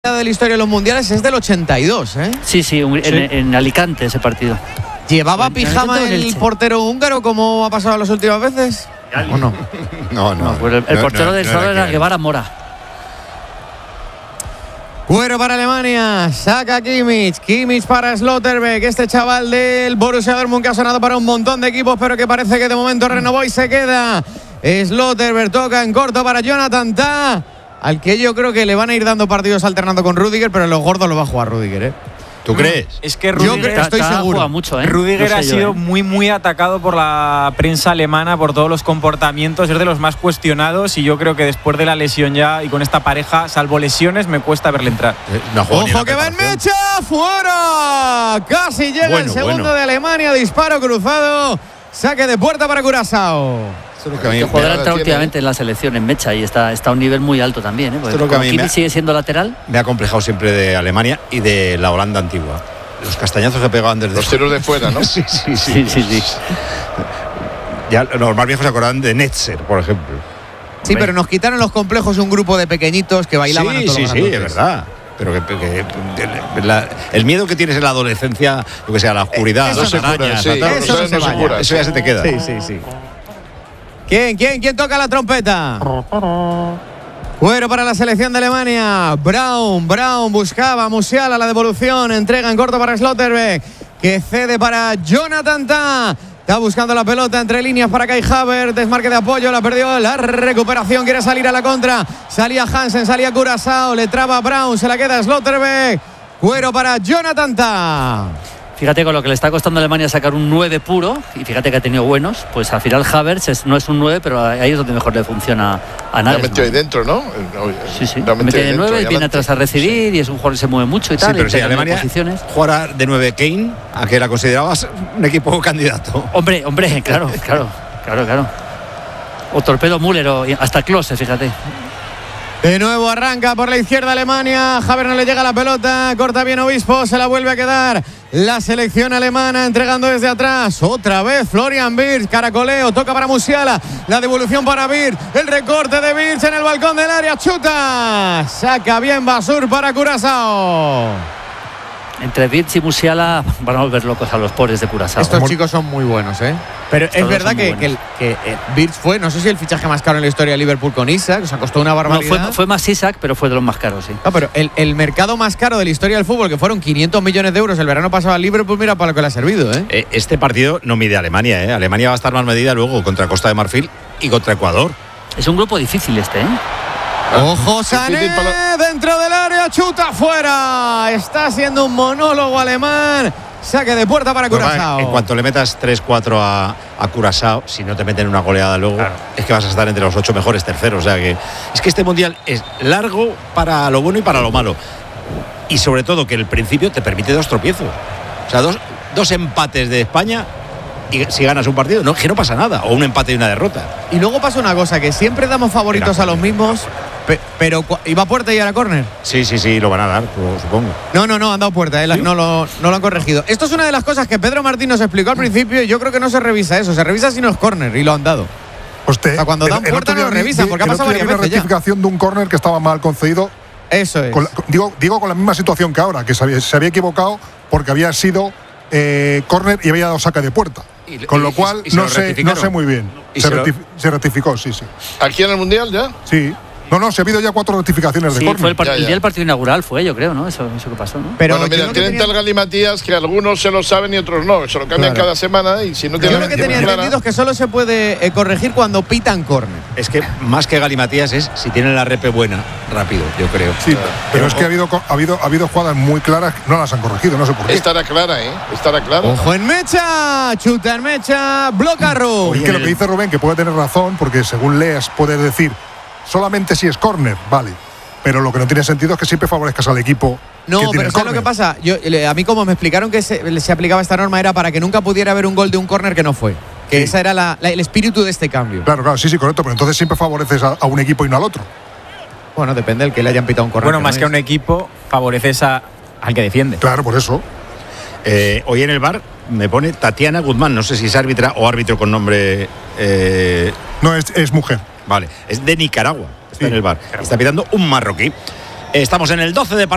de la historia de los mundiales es del 82, ¿eh? Sí, en Alicante ese partido. ¿Llevaba pijama el portero húngaro como ha pasado las últimas veces? ¿O no? No. Pues el portero del Salvador era Guevara Mora. Cuero para Alemania, saca Kimmich para Slotterbeck, este chaval del Borussia Dortmund que ha sonado para un montón de equipos, pero que parece que de momento renovó y se queda. Slotterbeck toca en corto para Jonathan Tah, al que yo creo que le van a ir dando partidos alternando con Rudiger, pero en los gordos lo va a jugar Rudiger, ¿eh? ¿Tú crees? Es que Rudiger, estoy seguro. Mucho, ¿eh? Rudiger ha sido muy atacado por la prensa alemana por todos los comportamientos, es de los más cuestionados y yo creo que después de la lesión ya y con esta pareja, salvo lesiones, me cuesta verle entrar. ¡Ojo que va en mecha! ¡Fuera! Casi llega el segundo de Alemania, disparo cruzado, saque de puerta para Curazao. El jugador ha entrado últimamente en la selección en mecha y está a un nivel muy alto también, ¿eh? Kimmich sigue siendo lateral. Me ha complejado siempre de Alemania y de la Holanda antigua. Los castañazos que pegaban desde los tiros de fuera, ¿no? Sí. Ya los más viejos se acordaban de Netzer, por ejemplo. Sí, pero nos quitaron los complejos un grupo de pequeñitos que bailaban a todos los Sí, es verdad. Pero el miedo que tienes en la adolescencia, lo que sea, la oscuridad, eso se cura, eso ya se te queda. Sí. ¿Quién toca la trompeta? Cuero para la selección de Alemania. Braun buscaba Musiala, la devolución, entrega en corto para Slotterbeck, que cede para Jonathan Tah. Está buscando la pelota entre líneas para Kai Havertz, desmarque de apoyo, la perdió, la recuperación, quiere salir a la contra. Salía Hansen, salía Curazao, le traba Braun, se la queda Slotterbeck. Cuero para Jonathan Tah. Fíjate con lo que le está costando a Alemania sacar un 9 puro, y fíjate que ha tenido buenos, pues al final Havertz no es un 9, pero ahí es donde mejor le funciona a Nagelsmann. La metió ahí dentro, ¿no? Sí. Mete de 9, viene atrás a recibir y es un jugador que se mueve mucho y tal. Sí, pero si Alemania posiciones. Jugara de 9 Kane, ¿a qué la considerabas un equipo candidato? Hombre, claro. O Torpedo Müller o hasta Klose, fíjate. De nuevo arranca por la izquierda Alemania. Havertz no le llega la pelota. Corta bien Obispo. Se la vuelve a quedar la selección alemana entregando desde atrás. Otra vez Florian Wirtz. Caracoleo. Toca para Musiala. La devolución para Wirtz. El recorte de Wirtz en el balcón del área. Chuta. Saca bien Basur para Curazao. Entre Wirtz y Musiala van a volver locos a los pobres de Curazao. Estos chicos son muy buenos, ¿eh? Pero es verdad que Wirtz fue, no sé si el fichaje más caro en la historia de Liverpool con Isak, o sea, costó una barbaridad. No, fue más Isak, pero fue de los más caros, sí. No, pero el mercado más caro de la historia del fútbol, que fueron 500 millones de euros el verano pasado a Liverpool, mira para lo que le ha servido, ¿eh? Este partido no mide a Alemania, ¿eh? Alemania va a estar más medida luego contra Costa de Marfil y contra Ecuador. Es un grupo difícil este, ¿eh? Ojo, Sané dentro del área, chuta fuera. Está haciendo un monólogo alemán. Saque de puerta para Curazao. En cuanto le metas 3-4 a Curazao, si no te meten una goleada luego, claro, es que vas a estar entre los 8 mejores terceros. O sea que es que este mundial es largo para lo bueno y para lo malo. Y sobre todo que el principio te permite 2 tropiezos. O sea, dos empates de España. Y si ganas un partido, que no pasa nada, o un empate y una derrota. Y luego pasa una cosa, que siempre damos favoritos a los mismos, pero ¿iba a puerta y ahora córner? Sí, lo van a dar, supongo. No, han dado puerta, ¿sí? no lo han corregido. Esto es una de las cosas que Pedro Martín nos explicó al principio y yo creo que no se revisa eso, se revisa si no es córner y lo han dado. O sea, cuando dan puerta no lo revisan, porque ha pasado varias veces ya. Una rectificación de un córner que estaba mal concedido. Eso es. Digo con la misma situación que ahora, que se había equivocado porque había sido córner y había dado saque de puerta. Con lo cual no sé muy bien. Se rectificó, sí. ¿Aquí en el Mundial ya? Sí. No, se ha habido ya 4 rectificaciones de córner. El día del partido inaugural fue, yo creo, ¿no? Eso que pasó, ¿no? Pero bueno, mira, tienen tal galimatías que algunos se lo saben y otros no. Se lo cambian cada semana y si no tienen. Yo lo que tenía entendido es que solo se puede corregir cuando pitan córner. Es que más que galimatías es si tienen la repe buena, rápido, yo creo. Sí, pero es que ha habido jugadas muy claras, no las han corregido, no sé por qué. Estará clara, ¿eh? Estará clara. Ojo en mecha, chuta en mecha, bloca Rubén. Es que lo que dice Rubén, que puede tener razón, porque según leas puedes decir solamente si es córner, vale. Pero lo que no tiene sentido es que siempre favorezcas al equipo. No, pero ¿sabes lo que pasa? A mí como me explicaron que se aplicaba esta norma era para que nunca pudiera haber un gol de un córner que no fue. Que esa era el espíritu de este cambio. Claro, sí, correcto. Pero entonces siempre favoreces a un equipo y no al otro. Bueno, depende del que le hayan pitado un córner. Bueno, más que a un equipo, favoreces al que defiende. Claro, por eso. Hoy en el bar me pone Tatiana Guzmán. No sé si es árbitra o árbitro con nombre. No, es mujer. Vale, es de Nicaragua. Está en el bar. Está pitando un marroquí. Estamos en el 12 de partido.